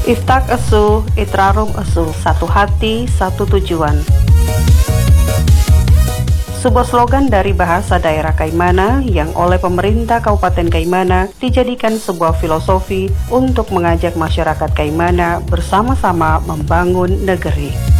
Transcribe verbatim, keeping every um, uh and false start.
Iftak Esu, Itrarum Esu, satu hati, satu tujuan. Sebuah slogan dari bahasa daerah Kaimana yang oleh pemerintah Kabupaten Kaimana dijadikan sebuah filosofi untuk mengajak masyarakat Kaimana bersama-sama membangun negeri.